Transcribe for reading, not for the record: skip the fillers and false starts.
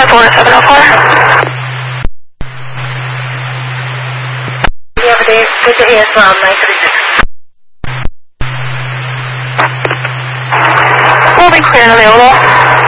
4704. Yeah, but they put the AS 936. Will be clear and available.